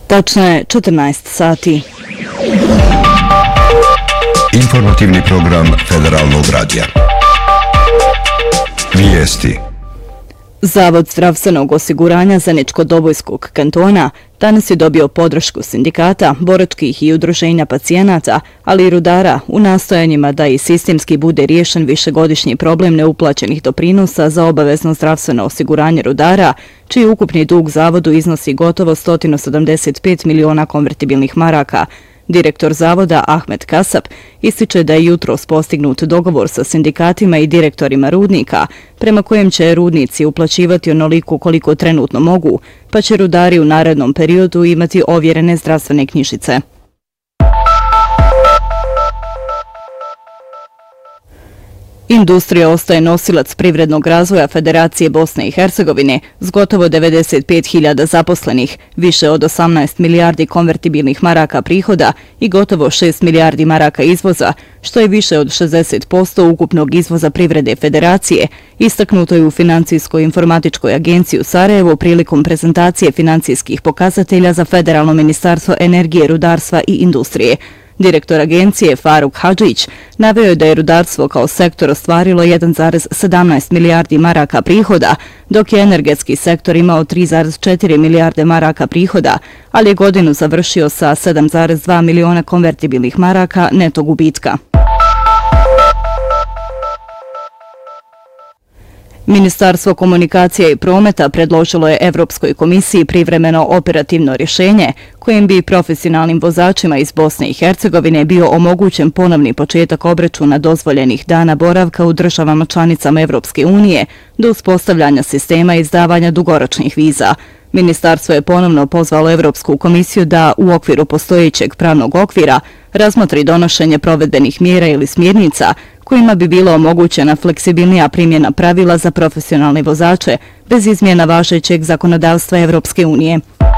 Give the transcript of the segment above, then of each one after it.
Tačno je 14 sati. Informativni program Federalnog radija. Vijesti. Zavod zdravstvenog osiguranja Zeničko-Dobojskog kantona danas je dobio podršku sindikata, boračkih i udruženja pacijenata, ali i rudara u nastojanjima da i sistemski bude riješen višegodišnji problem neuplaćenih doprinosa za obavezno zdravstveno osiguranje rudara, čiji ukupni dug zavodu iznosi gotovo 175 miliona konvertibilnih maraka. Direktor zavoda Ahmed Kasap ističe da je jutros postignut dogovor sa sindikatima i direktorima rudnika, prema kojem će rudnici uplaćivati onoliko koliko trenutno mogu, pa će rudari u narednom periodu imati ovjerene zdravstvene knjižice. Industrija ostaje nosilac privrednog razvoja Federacije Bosne i Hercegovine s gotovo 95.000 zaposlenih, više od 18 milijardi konvertibilnih maraka prihoda i gotovo 6 milijardi maraka izvoza, što je više od 60% ukupnog izvoza privrede Federacije, istaknuto je u Financijsko-informatičkoj agenciji u Sarajevu prilikom prezentacije financijskih pokazatelja za Federalno ministarstvo energije, rudarstva i industrije. Direktor agencije Faruk Hadžić naveo je da je rudarstvo kao sektor ostvarilo 1,17 milijardi maraka prihoda, dok je energetski sektor imao 3,4 milijarde maraka prihoda, ali je godinu završio sa 7,2 miliona konvertibilnih maraka neto gubitka. Ministarstvo komunikacija i prometa predložilo je Evropskoj komisiji privremeno operativno rješenje kojim bi profesionalnim vozačima iz Bosne i Hercegovine bio omogućen ponovni početak obračuna dozvoljenih dana boravka u državama članicama Evropske unije do uspostavljanja sistema izdavanja dugoročnih viza. Ministarstvo je ponovno pozvalo Evropsku komisiju da u okviru postojećeg pravnog okvira razmotri donošenje provedbenih mjera ili smjernica kojima bi bila omogućena fleksibilnija primjena pravila za profesionalne vozače bez izmjena važećeg zakonodavstva Evropske unije.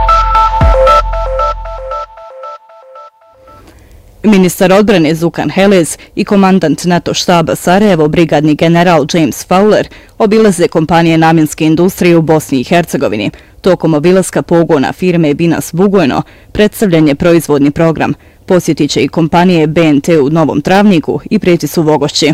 Ministar odbrane Zukan Helez i komandant NATO štaba Sarajevo, brigadni general James Fowler, obilaze kompanije namjenske industrije u Bosni i Hercegovini. Tokom obilaska pogona firme Binas Bugojno predstavljen je proizvodni program. Posjetit će i kompanije BNT u Novom Travniku i Prijetis u Vogošći.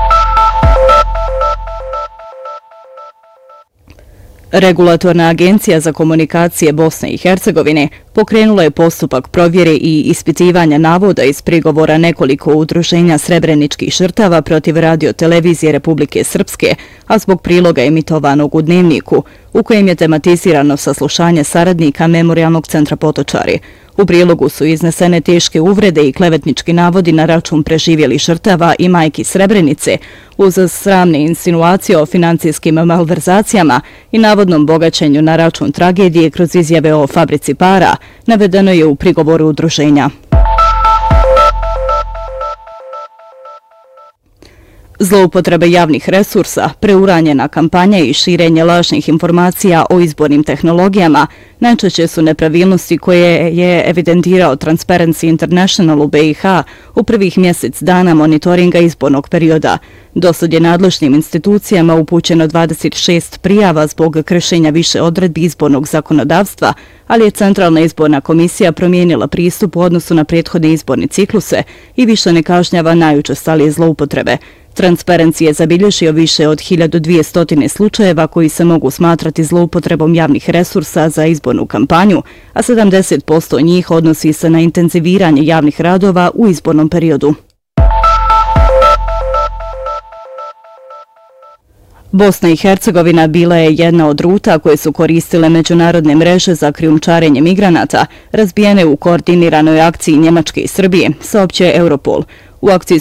Regulatorna agencija za komunikacije Bosne i Hercegovine pokrenula je postupak provjere i ispitivanja navoda iz prigovora nekoliko udruženja srebreničkih žrtava protiv radiotelevizije Republike Srpske, a zbog priloga emitovanog u Dnevniku, u kojem je tematizirano saslušanje saradnika Memorijalnog centra Potočari. U prilogu su iznesene teške uvrede i klevetnički navodi na račun preživjelih žrtava i majki Srebrenice, uz sramne insinuacije o financijskim malverzacijama i navodnom bogaćenju na račun tragedije kroz izjave o fabrici para, navedeno je u prigovoru udruženja. Zloupotrebe javnih resursa, preuranjena kampanja i širenje lažnih informacija o izbornim tehnologijama najčešće su nepravilnosti koje je evidentirao Transparency International u BiH u prvih mjesec dana monitoringa izbornog perioda. Dosad je nadležnim institucijama upućeno 26 prijava zbog kršenja više odredbi izbornog zakonodavstva, ali je Centralna izborna komisija promijenila pristup u odnosu na prethodne izborne cikluse i više ne kažnjava najučestalije zloupotrebe. Transparency je zabilježio više od 1200 slučajeva koji se mogu smatrati zloupotrebom javnih resursa za izbornu kampanju, a 70% njih odnosi se na intenziviranje javnih radova u izbornom periodu. Bosna i Hercegovina bila je jedna od ruta koje su koristile međunarodne mreže za krijumčarenje migranata, razbijene u koordiniranoj akciji Njemačke i Srbije, saopćuje Europol. U akciji